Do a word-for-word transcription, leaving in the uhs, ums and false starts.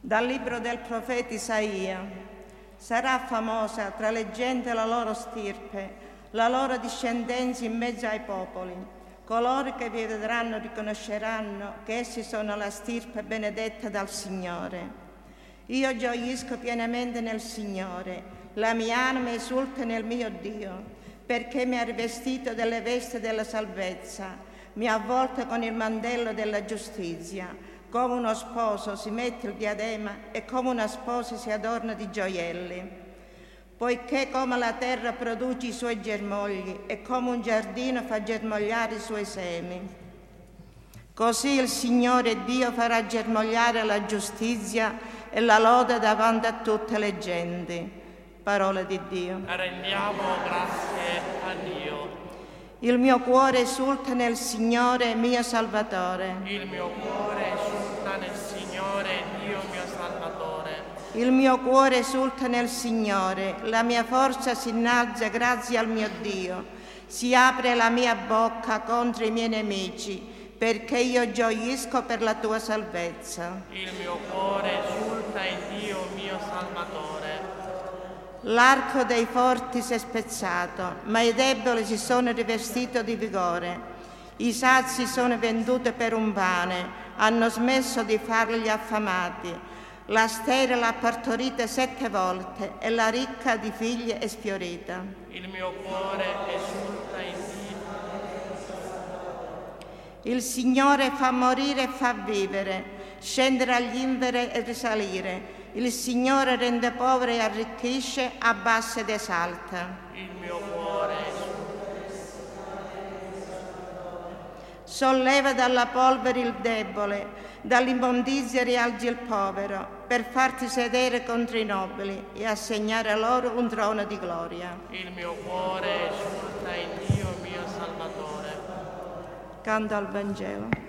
Dal libro del profeta Isaia: sarà famosa tra le genti la loro stirpe, la loro discendenza in mezzo ai popoli. Coloro che vi vedranno riconosceranno che essi sono la stirpe benedetta dal Signore. Io gioisco pienamente nel Signore, la mia anima esulta nel mio Dio, perché mi ha rivestito delle vesti della salvezza, mi ha avvolto con il mantello della giustizia. Come uno sposo si mette il diadema e come una sposa si adorna di gioielli. Poiché come la terra produce i suoi germogli e come un giardino fa germogliare i suoi semi, così il Signore Dio farà germogliare la giustizia e la lode davanti a tutte le genti. Parola di Dio. Rendiamo grazie a Dio. Il mio cuore esulta nel Signore, mio Salvatore. Il mio cuore esulta nel Signore, Dio mio Salvatore. Il mio cuore esulta nel Signore, la mia forza si innalza grazie al mio Dio. Si apre la mia bocca contro i miei nemici, perché io gioisco per la tua salvezza. Il mio cuore esulta in Dio mio Salvatore. L'arco dei forti si è spezzato, ma i deboli si sono rivestiti di vigore. I sazi sono venduti per un pane, hanno smesso di fare gli affamati. La sterile ha partorito sette volte e la ricca di figli è sfiorita. Il mio cuore esulta in Dio. Il Signore fa morire e fa vivere, scendere agli inferi e risalire. Il Signore rende poveri e arricchisce, abbassa ed esalta. Il mio cuore solleva dalla polvere il debole, dall'immondizia rialzi il povero, per farti sedere contro i nobili e assegnare loro un trono di gloria. Il mio cuore esulta in Dio mio Salvatore. Canto al Vangelo.